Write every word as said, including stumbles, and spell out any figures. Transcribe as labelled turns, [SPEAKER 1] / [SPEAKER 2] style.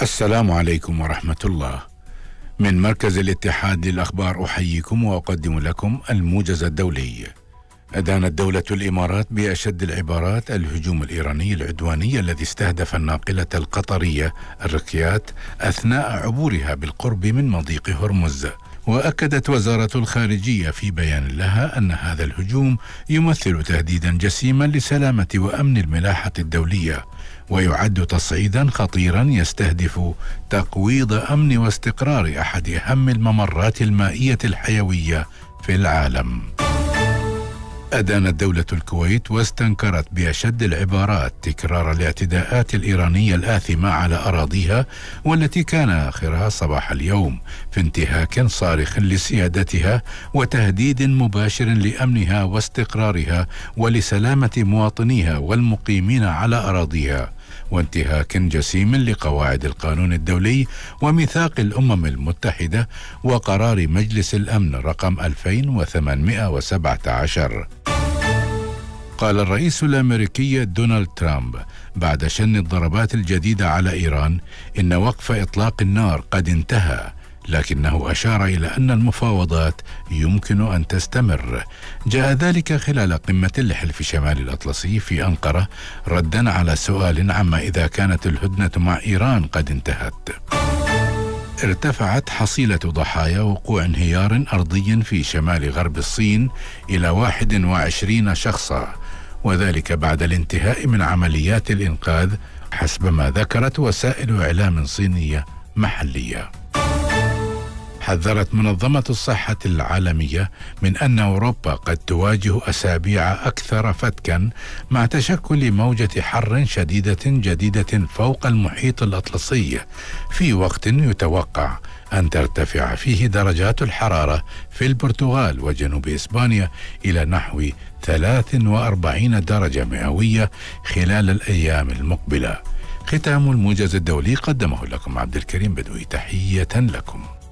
[SPEAKER 1] السلام عليكم ورحمة الله. من مركز الاتحاد للأخبار أحييكم وأقدم لكم الموجز الدولي. أدانت دولة الإمارات بأشد العبارات الهجوم الإيراني العدواني الذي استهدف الناقلة القطرية الركيات أثناء عبورها بالقرب من مضيق هرمز. وأكدت وزارة الخارجية في بيان لها أن هذا الهجوم يمثل تهديدا جسيما لسلامة وأمن الملاحة الدولية، ويعد تصعيدا خطيرا يستهدف تقويض أمن واستقرار أحد أهم الممرات المائية الحيوية في العالم. أدانت دولة الكويت واستنكرت بأشد العبارات تكرار الاعتداءات الإيرانية الآثمة على أراضيها، والتي كان آخرها صباح اليوم في انتهاك صارخ لسيادتها وتهديد مباشر لأمنها واستقرارها ولسلامة مواطنيها والمقيمين على أراضيها، وانتهاك جسيم لقواعد القانون الدولي وميثاق الأمم المتحدة وقرار مجلس الأمن رقم ألفين وثمانمائة وسبعة عشر. قال الرئيس الأمريكي دونالد ترامب بعد شن الضربات الجديدة على إيران إن وقف إطلاق النار قد انتهى، لكنه أشار إلى أن المفاوضات يمكن أن تستمر. جاء ذلك خلال قمة لحلف شمال الأطلسي في أنقرة، ردا على سؤال عما إذا كانت الهدنة مع إيران قد انتهت. ارتفعت حصيلة ضحايا وقوع انهيار أرضي في شمال غرب الصين إلى واحد وعشرين شخصا، وذلك بعد الانتهاء من عمليات الإنقاذ حسب ما ذكرت وسائل إعلام صينية محلية. حذرت منظمة الصحة العالمية من أن أوروبا قد تواجه أسابيع أكثر فتكا مع تشكل موجة حر شديدة جديدة فوق المحيط الأطلسي، في وقت يتوقع أن ترتفع فيه درجات الحرارة في البرتغال وجنوب إسبانيا إلى نحو ثلاث وأربعين درجة مئوية خلال الأيام المقبلة. ختام الموجز الدولي قدمه لكم عبد الكريم بدوي، تحية لكم.